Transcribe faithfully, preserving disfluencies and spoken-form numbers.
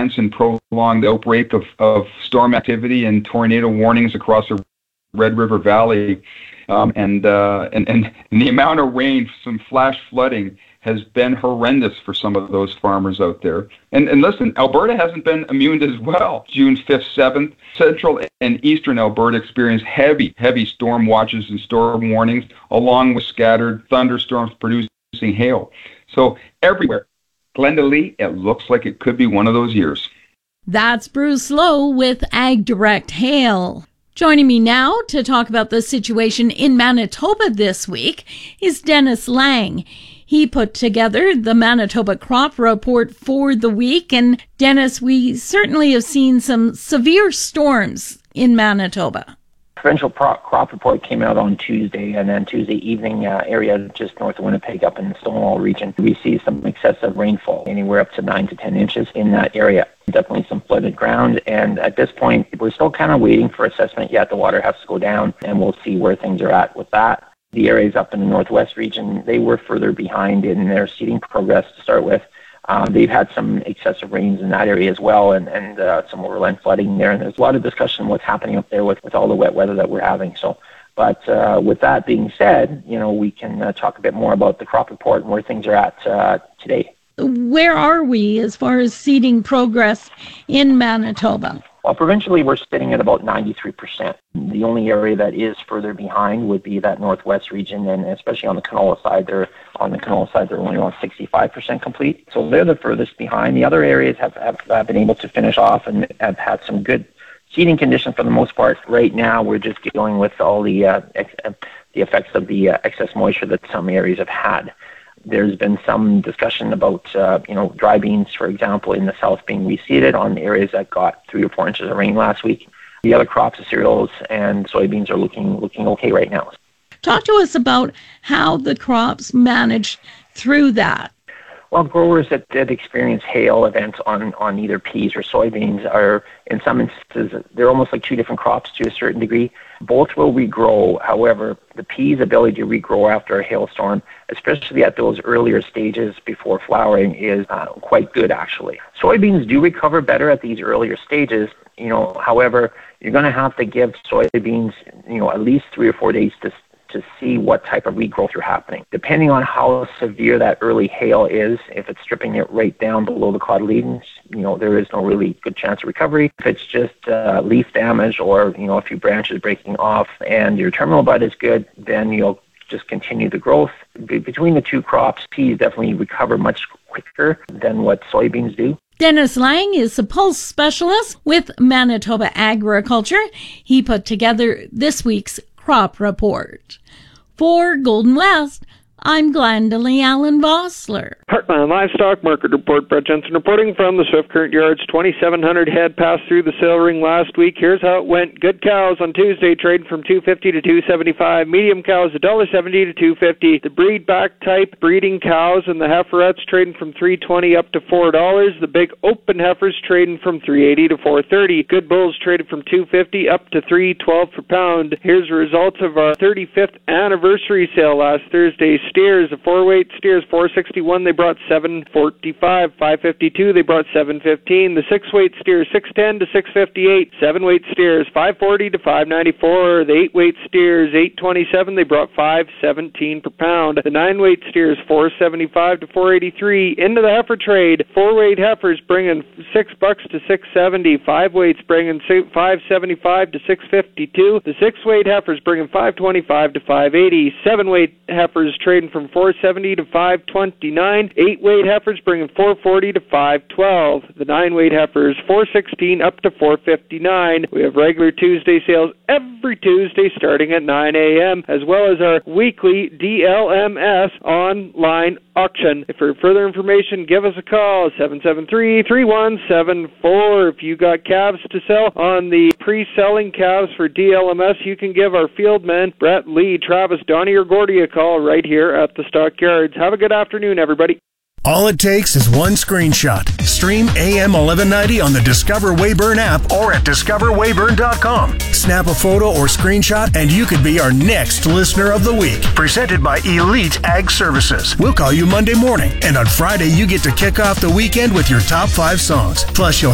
intense and prolonged outbreak of, of storm activity and tornado warnings across the Red River Valley. Um, and, uh, and, and the amount of rain, some flash flooding, has been horrendous for some of those farmers out there. And, and listen, Alberta hasn't been immune as well. June fifth, seventh, central and eastern Alberta experienced heavy, heavy storm watches and storm warnings, along with scattered thunderstorms producing hail. So everywhere, Glenda Lee, it looks like it could be one of those years. That's Bruce Lowe with Ag Direct Hail. Joining me now to talk about the situation in Manitoba this week is Dennis Lang. He put together the Manitoba Crop Report for the week. And Dennis, we certainly have seen some severe storms in Manitoba. Provincial crop report came out on Tuesday, and then Tuesday evening, uh, area just north of Winnipeg up in the Stonewall region, we see some excessive rainfall, anywhere up to nine to ten inches in that area. Definitely some flooded ground, and at this point, we're still kind of waiting for assessment yet. The water has to go down, and we'll see where things are at with that. The areas up in the Northwest region, they were further behind in their seeding progress to start with. Um, they've had some excessive rains in that area as well, and, and uh, some overland flooding there. And there's a lot of discussion on what's happening up there with, with all the wet weather that we're having. So, but uh, with that being said, you know, we can uh, talk a bit more about the crop report and where things are at uh, today. Where are we as far as seeding progress in Manitoba? Well, provincially, we're sitting at about ninety-three percent. The only area that is further behind would be that Northwest region, and especially on the canola side, they're on the canola side, they're only around sixty-five percent complete. So they're the furthest behind. The other areas have, have, have been able to finish off and have had some good seeding conditions for the most part. Right now, we're just dealing with all the uh, ex- the effects of the uh, excess moisture that some areas have had. There's been some discussion about, uh, you know, dry beans, for example, in the south being reseeded on areas that got three or four inches of rain last week. The other crops, the cereals and soybeans, are looking looking okay right now. Talk to us about how the crops managed through that. Well, growers that did experience hail events on, on either peas or soybeans are, in some instances, they're almost like two different crops to a certain degree. Both will regrow. However, the peas' ability to regrow after a hailstorm, especially at those earlier stages before flowering, is uh, quite good, actually. Soybeans do recover better at these earlier stages. You know, however, you're going to have to give soybeans, you know, at least three or four days to to see what type of regrowth are happening. Depending on how severe that early hail is, if it's stripping it right down below the cotyledons, you know, there is no really good chance of recovery. If it's just uh, leaf damage or, you know, a few branches breaking off and your terminal bud is good, then you'll just continue the growth. Be- between the two crops, peas definitely recover much quicker than what soybeans do. Dennis Lang is a pulse specialist with Manitoba Agriculture. He put together this week's crop report. For Golden West, I'm Glendalee Allen Vossler. Heartland Livestock Market Report. Brett Jensen reporting from the Swift Current Yards. twenty-seven hundred head passed through the sale ring last week. Here's how it went. Good cows on Tuesday trading from two fifty to two seventy-five. Medium cows one dollar seventy to two fifty. The breed back type breeding cows and the heiferettes trading from three twenty up to four dollars. The big open heifers trading from three eighty to four thirty. Good bulls traded from two fifty up to three twelve per pound. Here's the results of our thirty-fifth anniversary sale last Thursday. Steers, the four-weight steers, four sixty-one, they brought seven forty-five. five fifty-two, they brought seven fifteen. The six-weight steers, six ten to six fifty-eight. Seven-weight steers, five forty to five ninety-four. The eight-weight steers, eight twenty-seven, they brought five seventeen per pound. The nine-weight steers, four seventy-five to four eighty-three. Into the heifer trade, four-weight heifers bringing six bucks to six seventy. Five-weights bringing five seventy-five to six fifty-two. The six-weight heifers bringing five twenty-five to five eighty. Seven-weight heifers trading from four seventy to five twenty-nine. Eight-weight heifers bringing four forty to five twelve. The nine-weight heifers four sixteen up to four fifty-nine. We have regular Tuesday sales every Tuesday starting at nine a.m. as well as our weekly D L M S online auction. If for further information, give us a call, seven seven three, three one seven four. If you got calves to sell on the pre-selling calves for D L M S, you can give our fieldmen, Brett, Lee, Travis, Donnie, or Gordy a call right here at the Stockyards. Have a good afternoon, everybody. All it takes is one screenshot. Stream A M eleven ninety on the Discover Weyburn app or at discover weyburn dot com. Snap a photo or screenshot and you could be our next listener of the week. Presented by Elite Ag Services. We'll call you Monday morning, and on Friday you get to kick off the weekend with your top five songs. Plus you'll